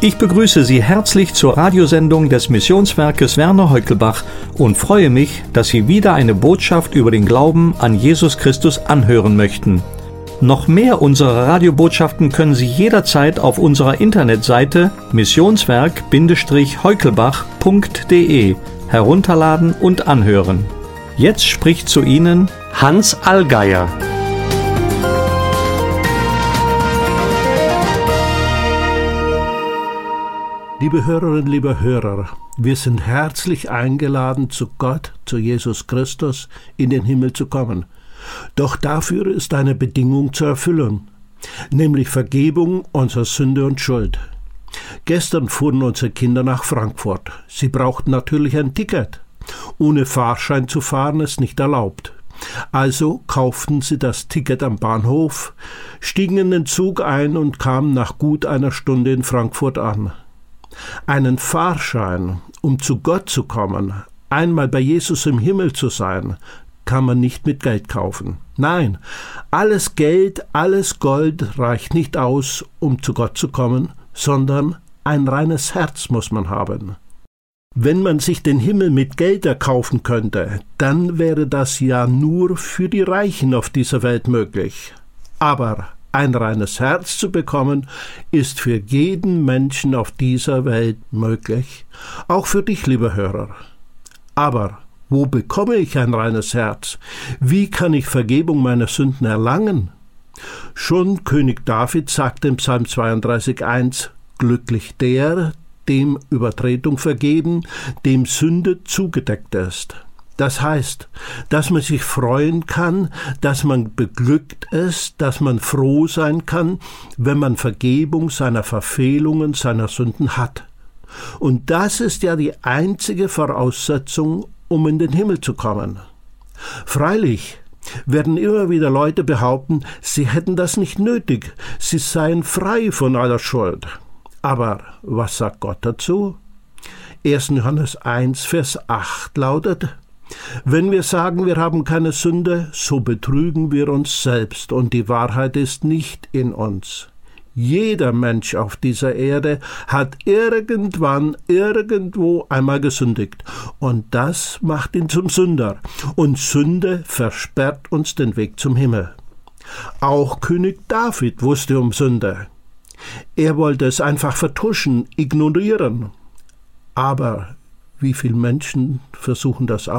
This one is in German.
Ich begrüße Sie herzlich zur Radiosendung des Missionswerkes Werner Heukelbach und freue mich, dass Sie wieder eine Botschaft über den Glauben an Jesus Christus anhören möchten. Noch mehr unserer Radiobotschaften können Sie jederzeit auf unserer Internetseite missionswerk-heukelbach.de herunterladen und anhören. Jetzt spricht zu Ihnen Hans Allgeier. Liebe Hörerinnen, liebe Hörer, wir sind herzlich eingeladen, zu Gott, zu Jesus Christus, in den Himmel zu kommen. Doch dafür ist eine Bedingung zu erfüllen, nämlich Vergebung unserer Sünde und Schuld. Gestern fuhren unsere Kinder nach Frankfurt. Sie brauchten natürlich ein Ticket. Ohne Fahrschein zu fahren ist nicht erlaubt. Also kauften sie das Ticket am Bahnhof, stiegen in den Zug ein und kamen nach gut einer Stunde in Frankfurt an. Einen Fahrschein, um zu Gott zu kommen, einmal bei Jesus im Himmel zu sein, kann man nicht mit Geld kaufen. Nein, alles Geld, alles Gold reicht nicht aus, um zu Gott zu kommen, sondern ein reines Herz muss man haben. Wenn man sich den Himmel mit Geld erkaufen könnte, dann wäre das ja nur für die Reichen auf dieser Welt möglich. Aber ein reines Herz zu bekommen, ist für jeden Menschen auf dieser Welt möglich, auch für dich, lieber Hörer. Aber wo bekomme ich ein reines Herz? Wie kann ich Vergebung meiner Sünden erlangen? Schon König David sagte im Psalm 32,1: Glücklich der, dem Übertretung vergeben, dem Sünde zugedeckt ist. Das heißt, dass man sich freuen kann, dass man beglückt ist, dass man froh sein kann, wenn man Vergebung seiner Verfehlungen, seiner Sünden hat. Und das ist ja die einzige Voraussetzung, um in den Himmel zu kommen. Freilich werden immer wieder Leute behaupten, sie hätten das nicht nötig, sie seien frei von aller Schuld. Aber was sagt Gott dazu? 1. Johannes 1, Vers 8 lautet: Wenn wir sagen, wir haben keine Sünde, so betrügen wir uns selbst und die Wahrheit ist nicht in uns. Jeder Mensch auf dieser Erde hat irgendwann, irgendwo einmal gesündigt. Und das macht ihn zum Sünder. Und Sünde versperrt uns den Weg zum Himmel. Auch König David wusste um Sünde. Er wollte es einfach vertuschen, ignorieren. Aber wie viele Menschen versuchen das auch?